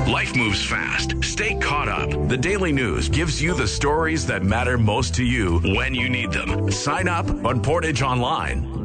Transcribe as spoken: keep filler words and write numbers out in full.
Life moves fast. Stay caught up. The Daily News gives you the stories that matter most to you when you need them. Sign up on Portage Online.